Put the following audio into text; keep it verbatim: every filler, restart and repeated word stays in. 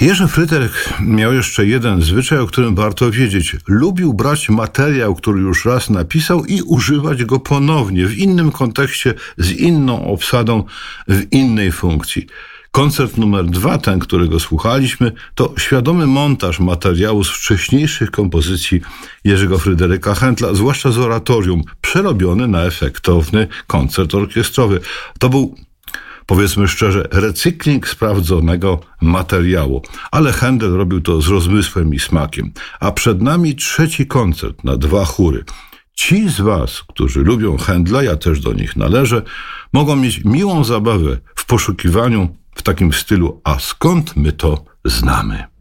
Jerzy Fryderyk miał jeszcze jeden zwyczaj, o którym warto wiedzieć. Lubił brać materiał, który już raz napisał i używać go ponownie, w innym kontekście, z inną obsadą, w innej funkcji. Koncert numer dwa, ten, którego słuchaliśmy, to świadomy montaż materiału z wcześniejszych kompozycji Jerzego Fryderyka Händla, zwłaszcza z oratorium, przerobiony na efektowny koncert orkiestrowy. To był, powiedzmy szczerze, recykling sprawdzonego materiału. Ale Händel robił to z rozmysłem i smakiem. A przed nami trzeci koncert na dwa chóry. Ci z was, którzy lubią Händla, ja też do nich należę, mogą mieć miłą zabawę w poszukiwaniu w takim stylu, a skąd my to znamy?